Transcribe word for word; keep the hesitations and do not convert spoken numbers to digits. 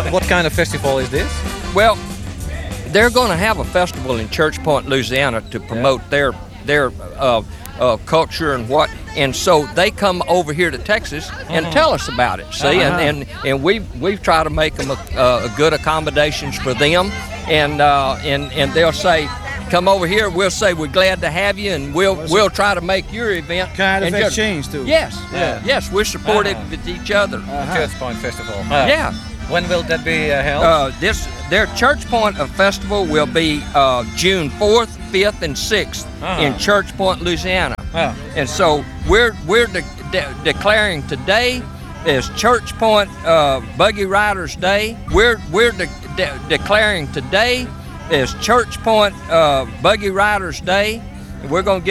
what, what kind of festival is this? Well, they're going to have a festival in Church Point, Louisiana, to promote yeah. their their uh, uh, culture and what. And so they come over here to Texas and mm-hmm. tell us about it. See, uh-huh. and, and and we we've tried to make them a, uh, a good accommodations for them, and uh, and and they'll say, come over here. We'll say we're glad to have you, and we'll What's we'll it? try to make your event kind of just, exchange too. Yes, yeah. yes, we're supportive uh-huh. with each other. Uh-huh. Church Point Festival. Uh, yeah. When will that be uh, held? Uh, this their Church Point Festival will be uh, June fourth, fifth, and sixth uh-huh. in Church Point, Louisiana. Uh-huh. And so we're we're de- de- declaring today is Church Point uh, Buggy Riders Day. We're we're de- de- declaring today is Church Point uh, Buggy Riders Day. We're going to